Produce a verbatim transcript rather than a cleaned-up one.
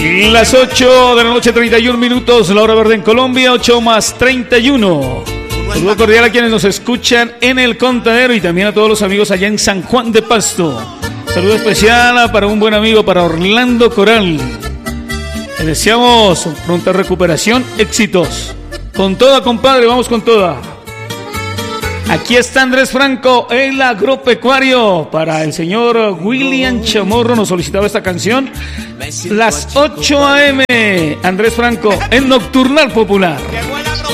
Las ocho de la noche, treinta y un minutos, la hora verde en Colombia, ocho más treinta y uno. Saludo cordial a quienes nos escuchan en el Contadero y también a todos los amigos allá en San Juan de Pasto. Saludo especial para un buen amigo, para Orlando Coral. Le deseamos pronta recuperación, éxitos. Con toda, compadre, vamos con toda. Aquí está Andrés Franco, el agropecuario. Para el señor William Chamorro nos solicitaba esta canción. Las ocho a eme, Andrés Franco, en Nocturnal Popular.